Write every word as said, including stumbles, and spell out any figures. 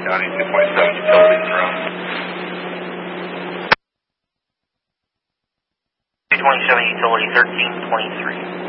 County two twenty-seven utilities around. two twenty-seven utility thirteen twenty-three.